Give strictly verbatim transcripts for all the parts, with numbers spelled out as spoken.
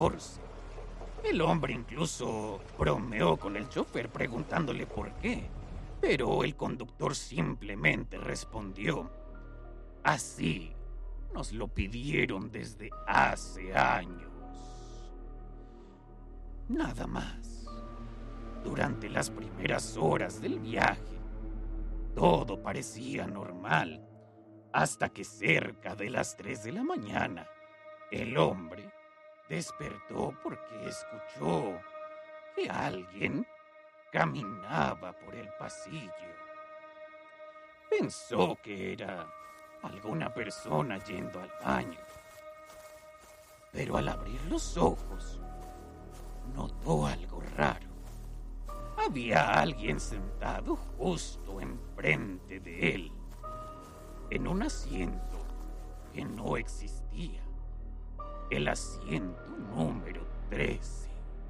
catorce. El hombre incluso bromeó con el chofer preguntándole por qué, pero el conductor simplemente respondió: así nos lo pidieron desde hace años. Nada más. Durante las primeras horas del viaje, todo parecía normal, hasta que cerca de las tres de la mañana, el hombre despertó porque escuchó que alguien caminaba por el pasillo. Pensó que era alguna persona yendo al baño, pero al abrir los ojos, notó algo raro. Había alguien sentado justo enfrente de él, en un asiento que no existía, el asiento número trece.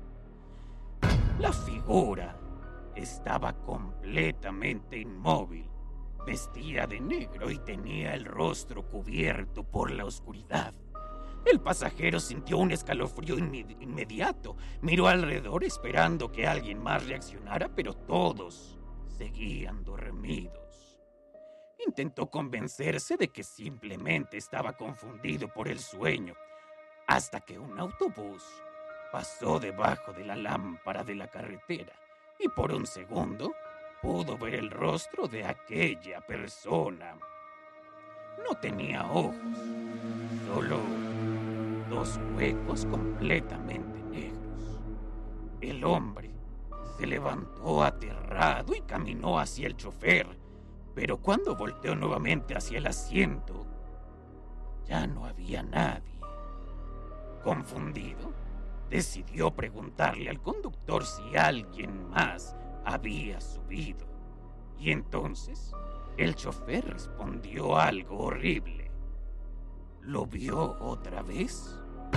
La figura estaba completamente inmóvil, vestía de negro y tenía el rostro cubierto por la oscuridad. El pasajero sintió un escalofrío inme- inmediato. Miró alrededor esperando que alguien más reaccionara, pero todos seguían dormidos. Intentó convencerse de que simplemente estaba confundido por el sueño, hasta que un autobús pasó debajo de la lámpara de la carretera y por un segundo pudo ver el rostro de aquella persona. No tenía ojos, solo dos huecos completamente negros. El hombre se levantó aterrado y caminó hacia el chofer, pero cuando volteó nuevamente hacia el asiento, ya no había nadie. Confundido, decidió preguntarle al conductor si alguien más había subido. Y entonces, el chofer respondió algo horrible. ¿Lo vio otra vez?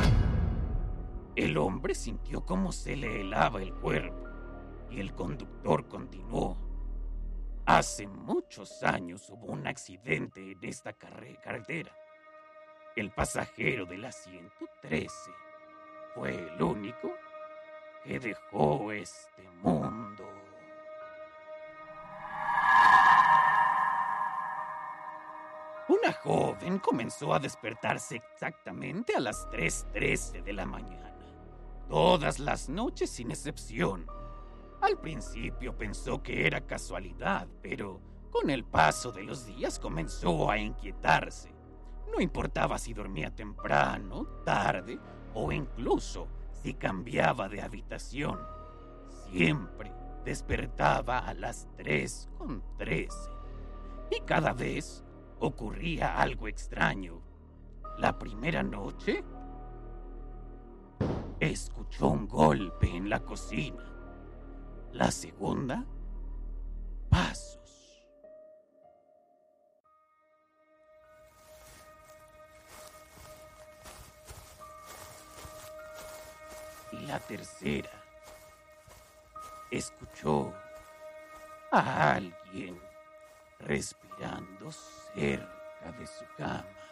El hombre sintió cómo se le helaba el cuerpo y el conductor continuó. Hace muchos años hubo un accidente en esta carre- carretera. El pasajero del asiento trece fue el único que dejó este mundo. Una joven comenzó a despertarse exactamente a las tres trece de la mañana, todas las noches sin excepción. Al principio pensó que era casualidad, pero con el paso de los días comenzó a inquietarse. No importaba si dormía temprano, tarde o incluso si cambiaba de habitación. Siempre despertaba a las tres con trece. Y cada vez ocurría algo extraño. La primera noche, escuchó un golpe en la cocina. La segunda, pasos. Y la tercera, escuchó a alguien respirando cerca de su cama.